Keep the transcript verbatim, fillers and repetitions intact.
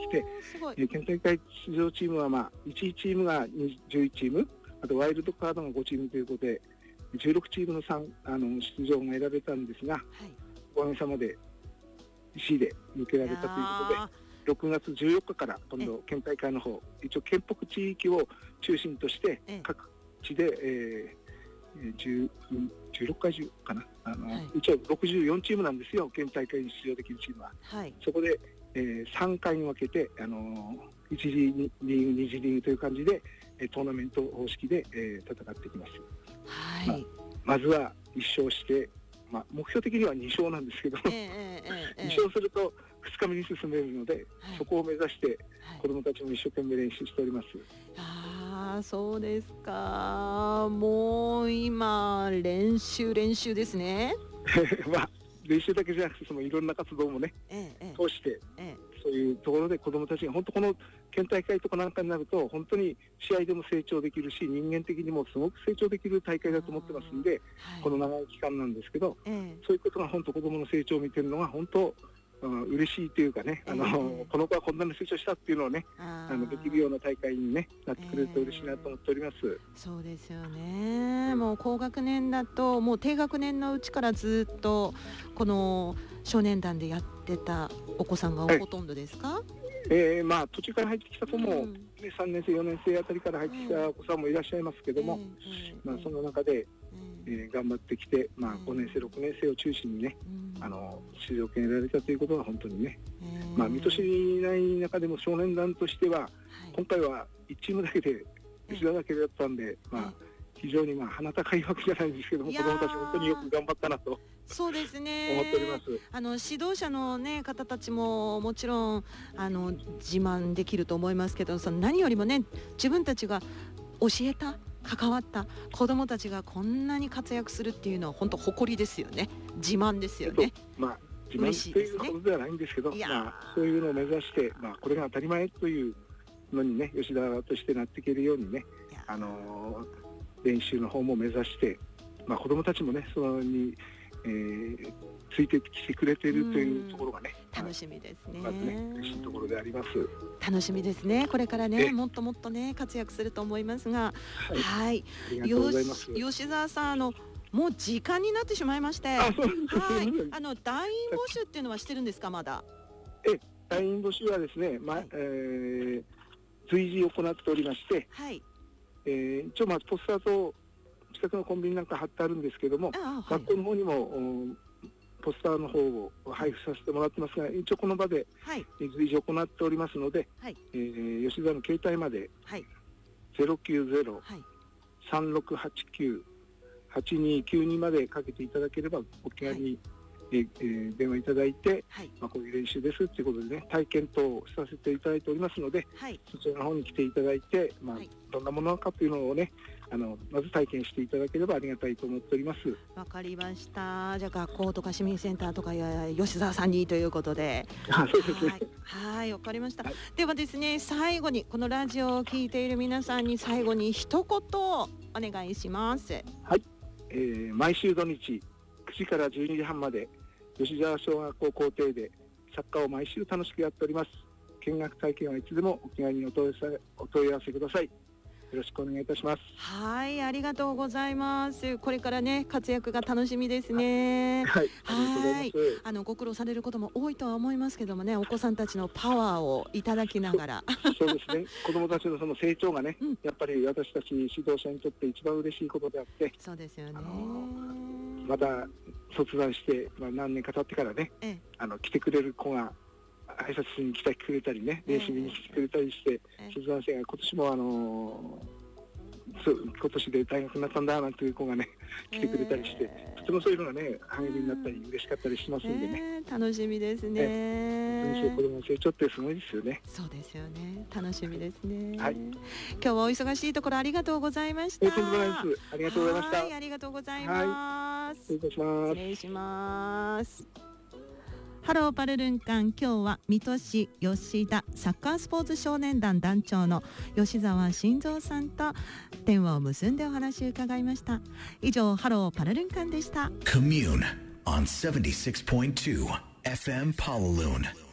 して、えー、県大会出場チームは、まあ、いちチームがじゅういちチーム、あとワイルドカードがごチームということでじゅうろくチームのさんあの出場が選べたんですが、はい、おかげさまでいちいで抜けられたということで、ろくがつじゅうよっかから今度県大会の方、一応県北地域を中心として各地で、えー、じゅう、じゅうろっかい中かな、あの、はい、一応ろくじゅうよんチームなんですよ、県大会に出場できるチームは、はい、そこで、えー、さんかいに分けて、あのー、いち次リーグに次リーグという感じでトーナメント方式で、えー、戦っていきます、はい、まあ、まずはいっ勝して、まあ、目標的にはに勝なんですけど、えーえーえー、に勝するとふつかめに進めるので、はい、そこを目指して子どもたちも一生懸命練習しております、 はい、あ、そうですか。もう今練習練習ですねまあ練習だけじゃなくてそのいろんな活動もね、ええ、通して、ええ、そういうところで子どもたちが本当この県大会とかなんかになると本当に試合でも成長できるし人間的にもすごく成長できる大会だと思ってますんで、はい、この長い期間なんですけど、ええ、そういうことが本当子どもの成長を見てるのが本当うん、嬉しいというかね、あの、えー、この子はこんなに成長したっていうのをね、あのできるような大会に、ね、なってくれると嬉しいなと思っております、えー、 そうですよね、うん、もう高学年だともう低学年のうちからずっとこの少年団でやってたお子さんがほとんどですか？はい、 えーまあ、途中から入ってきた子も、ね、うん、さんねん生よねん生あたりから入ってきたお子さんもいらっしゃいますけども、えーまあ、その中で、えー、頑張ってきて、まあ、ごねん生ろくねん生を中心にね、うん、あの出場権得られたということは本当にね、まあ、水戸市内中でも少年団としては、はい、今回はいちチームだけで吉田だけだったんで、まあ、非常にまあ鼻高いわけじゃないんですけども、子どもたち本当によく頑張ったなとそうですね思っております。 あの指導者の、ね、方たちももちろんあの自慢できると思いますけど、その何よりもね自分たちが教えた関わった子どもたちがこんなに活躍するっていうのは本当誇りですよね、自慢ですよね、えっとまあ、 自慢ということではないんですけど、まあ、そういうのを目指して、まあ、これが当たり前というのにね吉田としてなっていけるようにね、あのー、練習の方も目指して、まあ、子どもたちもねそのに、えー、ついてきてくれているというところがね楽しみですね、 まずね嬉しいところであります。 楽しみですね、これからねもっともっとね活躍すると思いますが、はい、はい、 ありがとうございます。 吉澤さん、あのもう時間になってしまいまして、あ、そうです、はい、あの団員募集っていうのはしてるんですか？まだえ団員募集はですね、ま、はい、えー、随時行っておりまして、はい、えー、一応まあポスターと近くのコンビニなんか貼ってあるんですけども、はい、学校の方にもポスターの方を配布させてもらってますが、一応この場で随時行っておりますので、はい、えー、吉田の携帯まで、はい、ゼロきゅうゼロ さんろくはちきゅう はちにきゅうに までかけていただければお気軽に、はい、えー、電話いただいて、はい、まあ、こういう練習ですということでね体験等をさせていただいておりますので、はい、そちらの方に来ていただいて、まあ、はい、どんなものかというのをねあのまず体験していただければありがたいと思っております。 わかりました。じゃあ学校とか市民センターとかや吉澤さんにということで、 あ、そうですね、 はい、わかりました、はい、ではですね最後にこのラジオを聞いている皆さんに最後に一言お願いします。 はい、えー、毎週土日くじからじゅうにじはんまで吉澤小学校校庭でサッカーを毎週楽しくやっております。見学体験はいつでもお気軽にお問い合わせください。よろしくお願いいたします。 はい、ありがとうございます。これからね活躍が楽しみですね。 はい、ありがとうございます。 あのご苦労されることも多いとは思いますけどもね、お子さんたちのパワーをいただきながらそ, そうですね子どもたちのその成長がね、うん、やっぱり私たち指導者にとって一番嬉しいことであって、 そうですよね、 あのまた卒団して、まあ、何年か経ってからね、ええ、あの来てくれる子が挨拶しに来てくれたりね、練習に来てくれたりして、卒団生が今年もあのー、今年で大学になったんだなんていう子がね来てくれたりして、えー、とてもそういうのがね励みになったり嬉しかったりしますんでね、 えー、楽しみですね、 えー、子どもの成長ってすごいですよね。 そうですよね、楽しみですね、 はい、 今日はお忙しいところありがとうございました。 えー、とんでもないです。ありがとうございました。 はい、ありがとうございます。 はい、失礼します。 失礼します。ハローパルルンカン、今日は水戸市吉田サッカースポーツ少年団団長の吉澤晋三さんと電話を結んでお話を伺いました。以上、ハローパルルンカンでした。 Commune on seventy-six point two エフエム Palaluan